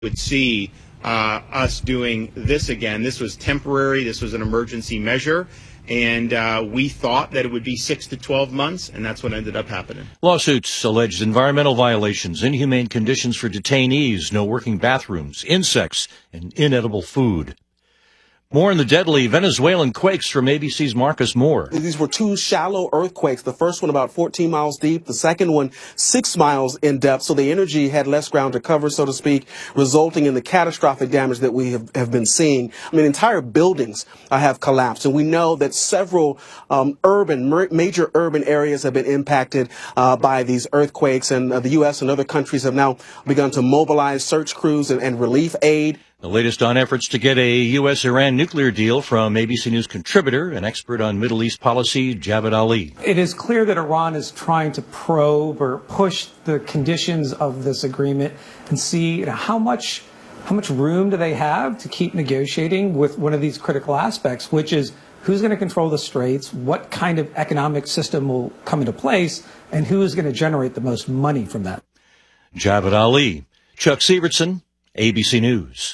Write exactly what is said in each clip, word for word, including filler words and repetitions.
would see uh, us doing this again. This was temporary. This was an emergency measure. And uh, we thought that it would be six to twelve months, and that's what ended up happening. Lawsuits alleged environmental violations, inhumane conditions for detainees, no working bathrooms, insects, and inedible food. More on the deadly Venezuelan quakes from A B C's Marcus Moore. These were two shallow earthquakes. The first one about fourteen miles deep. The second one six miles in depth. So the energy had less ground to cover, so to speak, resulting in the catastrophic damage that we have, have been seeing. I mean, entire buildings uh, have collapsed. And we know that several um, urban, major urban areas have been impacted uh, by these earthquakes. And uh, the U S and other countries have now begun to mobilize search crews and, and relief aid. The latest on efforts to get a U S Iran nuclear deal from A B C News contributor and expert on Middle East policy, Javad Ali. It is clear that Iran is trying to probe or push the conditions of this agreement and see you know, how much how much room do they have to keep negotiating with one of these critical aspects, which is who's going to control the straits, what kind of economic system will come into place, and who is going to generate the most money from that. Javad Ali. Chuck Sievertson, A B C News.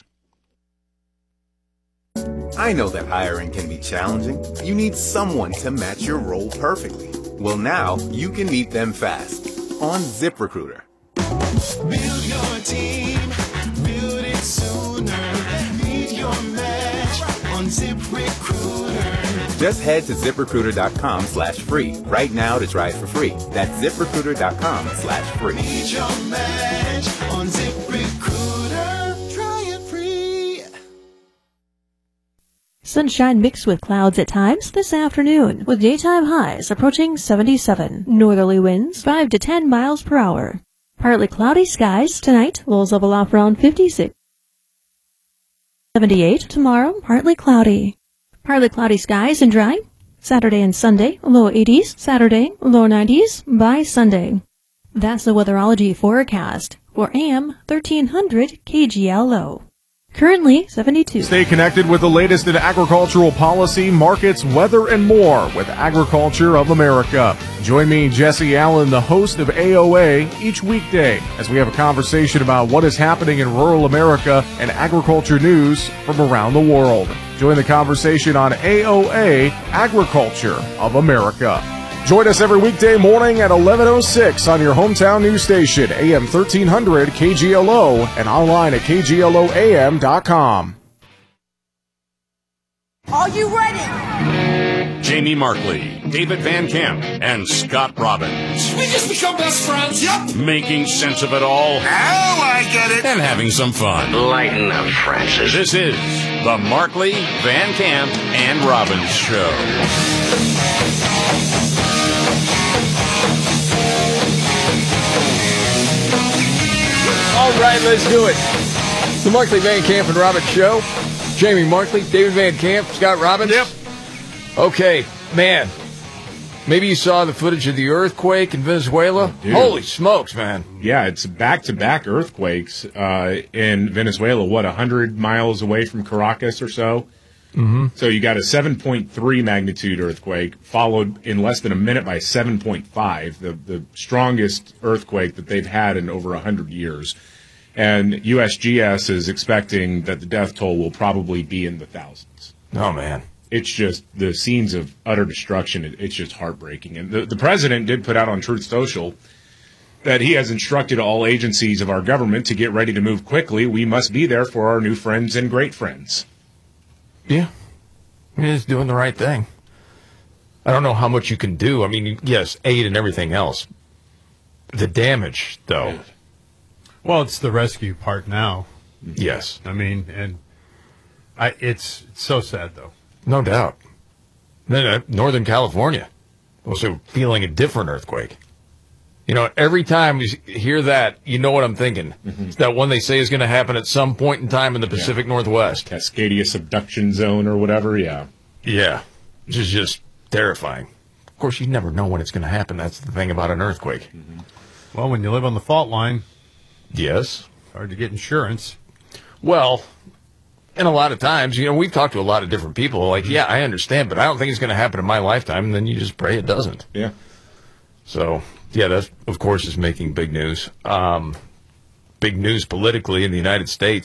I know that hiring can be challenging. You need someone to match your role perfectly. Well, now you can meet them fast on ZipRecruiter. Build your team, build it sooner. Meet your match on ZipRecruiter. Just head to ZipRecruiter.com slash free right now to try it for free. That's ZipRecruiter.com slash free. Meet your match on ZipRecruiter. Try it free. Sunshine mixed with clouds at times this afternoon, with daytime highs approaching seventy-seven. Northerly winds five to ten miles per hour. Partly cloudy skies tonight, lows level off around fifty-six. seventy-eight tomorrow, partly cloudy. Partly cloudy skies and dry. Saturday and Sunday, low eighties. Saturday, low nineties by Sunday. That's the weatherology forecast for A M thirteen hundred K G L O. Currently seventy-two. Stay connected with the latest in agricultural policy, markets, weather, and more with Agriculture of America. Join me, Jesse Allen, the host of A O A, each weekday as we have a conversation about what is happening in rural America and agriculture news from around the world. Join the conversation on A O A, Agriculture of America. Join us every weekday morning at eleven oh six on your hometown news station, A M thirteen hundred K G L O, and online at K G L O A M dot com. Are you ready? Jamie Markley, David Van Camp, and Scott Robbins. We just become best friends, yep. Making sense of it all. Now I get it. And having some fun. Lighten up, Francis. This is the Markley, Van Camp, and Robbins Show. All right, let's do it. It's the Markley, Van Camp, and Robbins Show. Jamie Markley, David Van Camp, Scott Robbins. Yep. Okay, man. Maybe you saw the footage of the earthquake in Venezuela. Dude. Holy smokes, man. Yeah, it's back-to-back earthquakes uh, in Venezuela, what, one hundred miles away from Caracas or so? Mm-hmm. So you got a seven point three magnitude earthquake, followed in less than a minute by seven point five, the, the strongest earthquake that they've had in over one hundred years. And U S G S is expecting that the death toll will probably be in the thousands. Oh, man. It's just the scenes of utter destruction. It, it's just heartbreaking. And the, the president did put out on Truth Social that he has instructed all agencies of our government to get ready to move quickly. We must be there for our new friends and great friends. Yeah. He's doing the right thing. I don't know how much you can do. I mean, yes, aid and everything else. The damage, though. Well, it's the rescue part now. Yes. I mean, and I, it's, it's so sad, though. No doubt. Then uh, Northern California also feeling a different earthquake. You know, every time you hear that, you know what I'm thinking. Mm-hmm. It's that one they say is going to happen at some point in time in the Pacific yeah. Northwest. Cascadia subduction zone or whatever, yeah. Yeah, which is just terrifying. Of course, you never know when it's going to happen. That's the thing about an earthquake. Mm-hmm. Well, when you live on the fault line. Yes. It's hard to get insurance. Well, and a lot of times, you know, we've talked to a lot of different people. Like, yeah, I understand, but I don't think it's going to happen in my lifetime. And then you just pray it doesn't. Yeah. So, yeah, that, of course, is making big news. Um, big news politically in the United States.